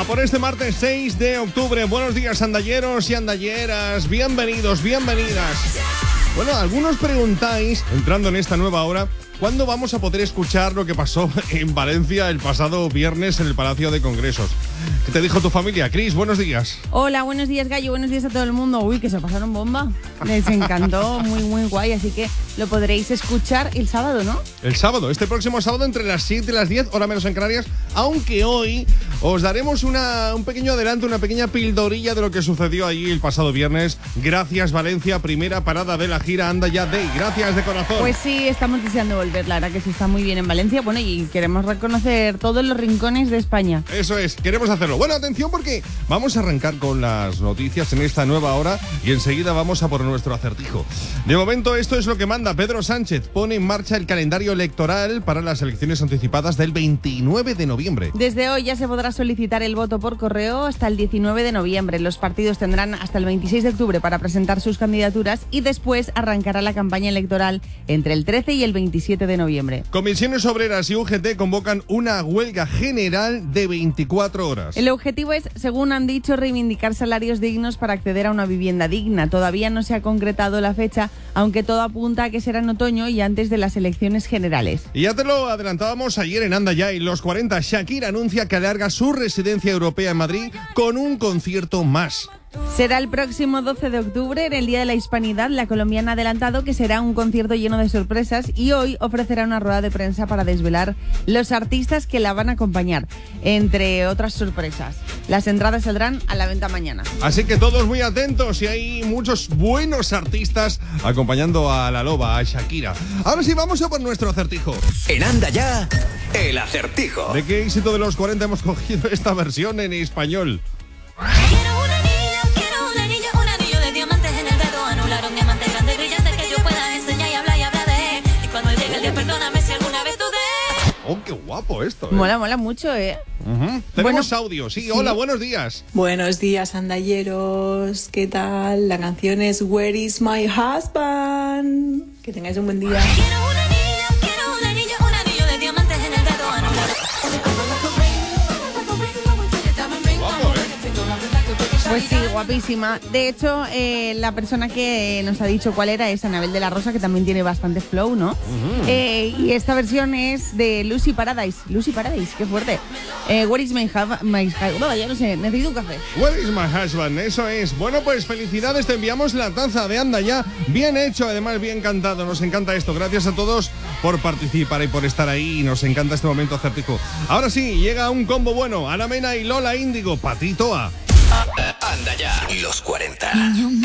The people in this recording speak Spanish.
A por este martes 6 de octubre. Buenos días, andalleros y andalleras. Bienvenidos, bienvenidas. Bueno, algunos preguntáis, entrando en esta nueva hora, ¿cuándo vamos a poder escuchar lo que pasó en Valencia el pasado viernes en el Palacio de Congresos? ¿Qué te dijo tu familia? Cris, buenos días. Hola, buenos días, Gallo, buenos días a todo el mundo. Uy, que se pasaron bomba. Les encantó, muy guay, así que lo podréis escuchar el sábado, ¿no? El sábado, este próximo sábado entre las 7 y las 10, hora menos en Canarias, aunque hoy os daremos un pequeño adelanto, una pequeña pildorilla de lo que sucedió allí el pasado viernes. Gracias, Valencia, primera parada de la gira Anda Ya Day. Gracias de corazón. Pues sí, estamos deseando volver, la verdad que sí está muy bien en Valencia. Bueno, y queremos reconocer todos los rincones de España. Eso es, queremos hacerlo. Bueno, atención porque vamos a arrancar con las noticias en esta nueva hora y enseguida vamos a por nuestro acertijo. De momento, esto es lo que manda Pedro Sánchez. Pone en marcha el calendario electoral para las elecciones anticipadas del 29 de noviembre. Desde hoy ya se podrá solicitar el voto por correo hasta el 19 de noviembre. Los partidos tendrán hasta el 26 de octubre para presentar sus candidaturas y después arrancará la campaña electoral entre el 13 y el 27 de noviembre. Comisiones Obreras y UGT convocan una huelga general de 24 horas. El objetivo es, según han dicho, reivindicar salarios dignos para acceder a una vivienda digna. Todavía no se ha concretado la fecha, aunque todo apunta a que será en otoño y antes de las elecciones generales. Y ya te lo adelantábamos ayer en Anda Ya y los 40. Shakira anuncia que alarga su residencia europea en Madrid con un concierto más. Será el próximo 12 de octubre, en el Día de la Hispanidad. La colombiana ha adelantado que será un concierto lleno de sorpresas y hoy ofrecerá una rueda de prensa para desvelar los artistas que la van a acompañar, entre otras sorpresas. Las entradas saldrán a la venta mañana. Así que todos muy atentos y hay muchos buenos artistas acompañando a la loba, a Shakira. Ahora sí, vamos a por nuestro acertijo. En Anda Ya, el acertijo. ¿De qué éxito de los 40 hemos cogido esta versión en español? Oh, qué guapo esto, ¿eh? Mola mucho, ¿eh? Tenemos audio, sí. Hola, buenos días. Buenos días, andalleros. ¿Qué tal? La canción es Where is my husband? Que tengáis un buen día. Quiero un anillo de diamantes en el dedo anular. Guapo, ¿eh? Pues sí, guapísima. De hecho, la persona que nos ha dicho cuál era es Anabel de la Rosa, que también tiene bastante flow, ¿no? Y esta versión es de Lucy Paradise. Lucy Paradise, qué fuerte. Where is my husband? No, ya no sé, necesito un café. Where is my husband? Eso es. Bueno, pues felicidades, te enviamos la taza de Anda Ya. Bien hecho, además bien cantado. Nos encanta esto. Gracias a todos por participar y por estar ahí. Y nos encanta este momento acertijo. Ahora sí, llega un combo bueno. Ana Mena y Lola Índigo. Patito A. Anda Ya, los 40.